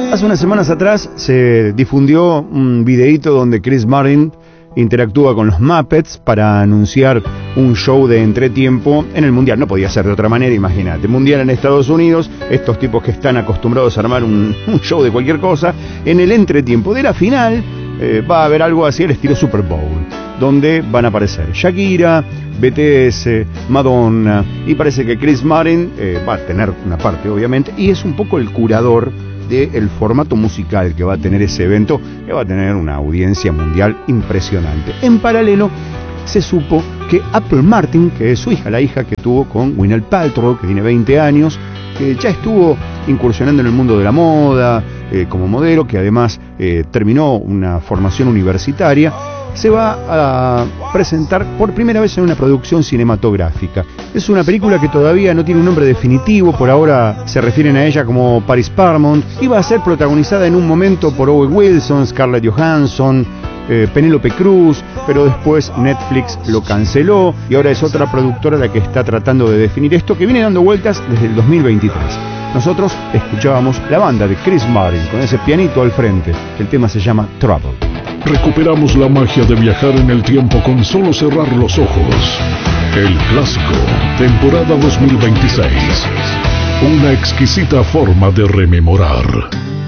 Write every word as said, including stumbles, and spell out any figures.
Hace unas semanas atrás se difundió un videíto donde Chris Martin interactúa con los Muppets para anunciar un show de entretiempo en el Mundial. No podía ser de otra manera, imagínate. Mundial en Estados Unidos, estos tipos que están acostumbrados a armar un, un show de cualquier cosa. En el entretiempo de la final eh, va a haber algo así al estilo Super Bowl, donde van a aparecer Shakira, B T S, Madonna, y parece que Chris Martin eh, va a tener una parte, obviamente, y es un poco el curador del formato musical que va a tener ese evento, que va a tener una audiencia mundial impresionante. En paralelo, se supo que Apple Martin, que es su hija, la hija que tuvo con Gwyneth Paltrow, que tiene veinte años, que ya estuvo incursionando en el mundo de la moda, eh, como modelo, que además eh, terminó una formación universitaria, se va a presentar por primera vez en una producción cinematográfica. Es una película que todavía no tiene un nombre definitivo, por ahora se refieren a ella como Paris Paramount, y va a ser protagonizada en un momento por Owen Wilson, Scarlett Johansson, eh, Penélope Cruz, pero después Netflix lo canceló y ahora es otra productora la que está tratando de definir esto, que viene dando vueltas desde el dos mil veintitrés. Nosotros escuchábamos la banda de Chris Martin con ese pianito al frente. El tema se llama Trouble. Recuperamos la magia de viajar en el tiempo con solo cerrar los ojos. El clásico, temporada dos mil veintiséis. Una exquisita forma de rememorar.